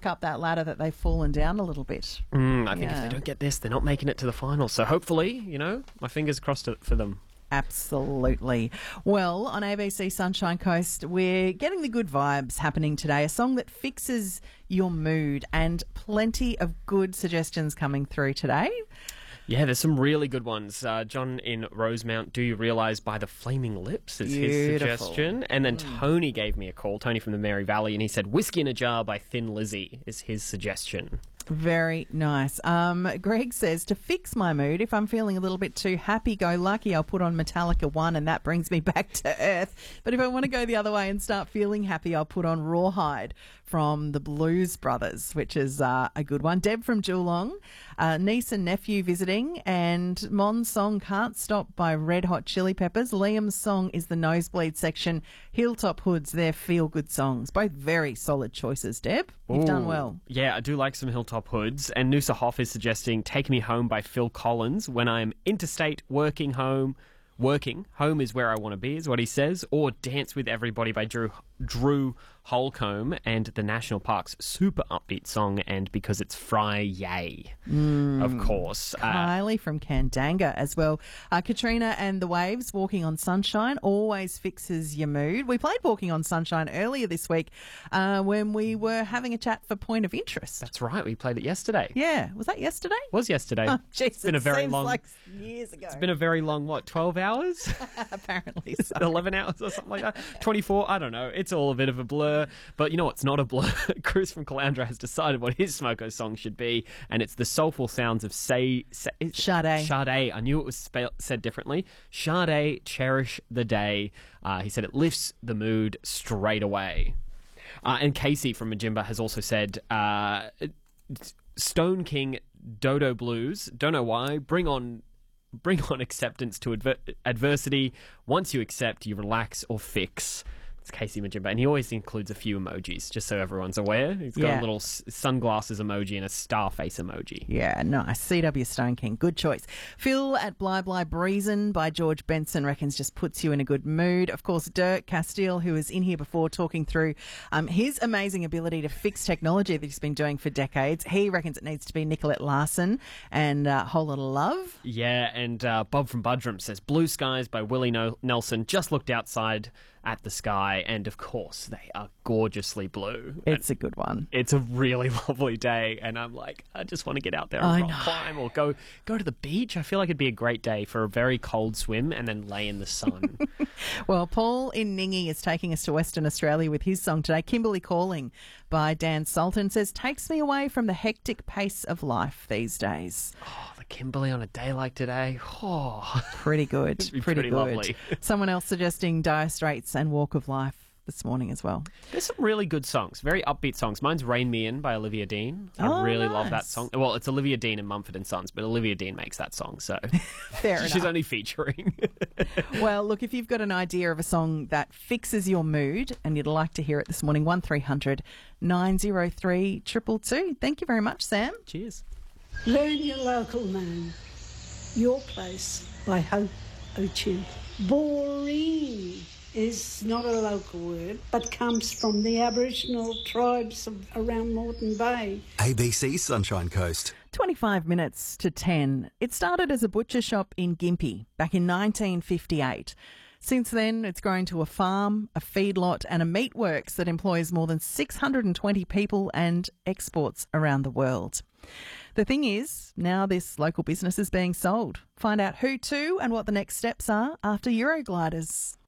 up that ladder that they've fallen down a little bit. I think if they don't get this, they're not making it to the final. So hopefully, my fingers crossed for them. Absolutely. Well, on ABC Sunshine Coast, we're getting the good vibes happening today. A song that fixes your mood, and plenty of good suggestions coming through today. Yeah, there's some really good ones. John in Rosemount, Do You Realise by the Flaming Lips is his suggestion. And then Tony gave me a call, Tony from the Mary Valley, and he said Whiskey in a Jar by Thin Lizzy is his suggestion. Very nice. Greg says, to fix my mood, if I'm feeling a little bit too happy-go-lucky, I'll put on Metallica 1 and that brings me back to earth. But if I want to go the other way and start feeling happy, I'll put on Rawhide from the Blues Brothers, which is a good one. Deb from Geelong, niece and nephew visiting, and Mon's song Can't Stop by Red Hot Chili Peppers. Liam's song is The Nosebleed Section. Hilltop Hoods, they're feel-good songs. Both very solid choices, Deb. You've done well. Yeah, I do like some Hilltop Hoods. And Noosa Hoff is suggesting Take Me Home by Phil Collins. When I'm interstate, working, home is where I want to be, is what he says. Or Dance with Everybody by Drew Holcomb, and the National Park's super upbeat song, and Because It's Friday, of course. Kylie from Kandanga as well. Katrina and the Waves, Walking on Sunshine, always fixes your mood. We played Walking on Sunshine earlier this week when we were having a chat for Point of Interest. That's right, we played it yesterday. Yeah, was that yesterday? Was yesterday. Oh, geez, it's been a very long, like years ago. It's been a very long, 12 hours? Apparently so. 11 hours or something like that? 24? I don't know. It's all a bit of a blur. But you know what's not a blur? Chris from Caloundra has decided what his Smoko song should be, and it's the soulful sounds of Sade. Sade. I knew it was said differently. Sade, Cherish the Day. He said it lifts the mood straight away. And Casey from Majimba has also said Stone King, Dodo Blues. Don't know why. Bring on acceptance to adversity. Once you accept, you relax or fix. It's Casey Majimba, and he always includes a few emojis, just so everyone's aware. He's got a little sunglasses emoji and a star face emoji. Yeah, nice. CW Stone King, good choice. Phil at Bly Bly Breezin' by George Benson reckons just puts you in a good mood. Of course, Dirk Castile, who was in here before talking through his amazing ability to fix technology that he's been doing for decades. He reckons it needs to be Nicolette Larson and Whole Lotta Love. Yeah, and Bob from Budrum says Blue Skies by Willie Nelson. Just looked outside at the sky, and of course they are gorgeously blue. It's a good one. It's a really lovely day, and I'm like, I just want to get out there and rock climb or go to the beach. I feel like it'd be a great day for a very cold swim and then lay in the sun. Well, Paul in Ningi is taking us to Western Australia with his song today. Kimberly Calling by Dan Sultan says, takes me away from the hectic pace of life these days. Oh, the Kimberly on a day like today. Oh, pretty good. pretty good. Lovely. Someone else suggesting Dire Straits and Walk of Life this morning as well. There's some really good songs, very upbeat songs. Mine's Rain Me In by Olivia Dean. I really love that song. Well, it's Olivia Dean and Mumford & Sons, but Olivia Dean makes that song, so fair enough. She's only featuring. Well, look, if you've got an idea of a song that fixes your mood and you'd like to hear it this morning, 1300 903 222. Thank you very much, Sam. Cheers. Learn your local name. Your Place by Hope Ochu. Boring is not a local word, but comes from the Aboriginal tribes around Moreton Bay. ABC Sunshine Coast. 25 minutes to 10. It started as a butcher shop in Gympie back in 1958. Since then, it's grown to a farm, a feedlot and a meatworks that employs more than 620 people and exports around the world. The thing is, now this local business is being sold. Find out who to and what the next steps are after Eurogliders.